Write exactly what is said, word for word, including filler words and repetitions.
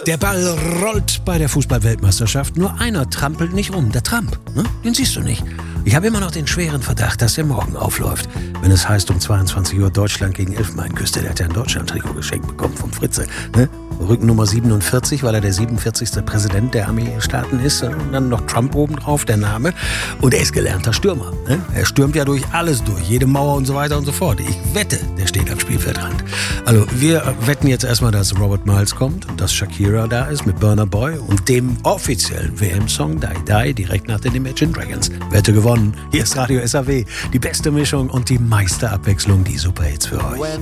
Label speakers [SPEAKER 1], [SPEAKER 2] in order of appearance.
[SPEAKER 1] Der Ball rollt bei der Fußball-Weltmeisterschaft. Nur einer trampelt nicht um, der Trump. Ne? Den siehst du nicht. Ich habe immer noch den schweren Verdacht, dass er morgen aufläuft. Wenn es heißt, um zweiundzwanzig Uhr Deutschland gegen Elfenbeinküste. Der hat ja ein Deutschland-Trikot geschenkt bekommen vom Fritze. Ne? Rückennummer siebenundvierzig, weil er der siebenundvierzigste Präsident der Armeestaaten ist. Und dann noch Trump obendrauf, der Name. Und er ist gelernter Stürmer. Ne? Er stürmt ja durch alles durch, jede Mauer und so weiter und so fort. Ich wette, der steht am Spielfeldrand. Also wir wetten jetzt erstmal, dass Robert Miles kommt und dass Shakira da ist mit Burna Boy und dem offiziellen W M-Song Die Die direkt nach den Imagine Dragons. Wette gewonnen. Hier ist Radio S A W. Die beste Mischung und die meiste Abwechslung, die Superhits für euch.